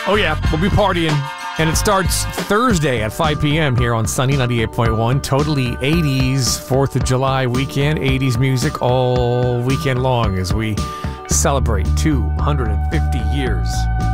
Oh, yeah, we'll be partying. And it starts Thursday at 5 p.m. here on Sunny 98.1. Totally 80s, 4th of July weekend. 80s music all weekend long as we celebrate 250 years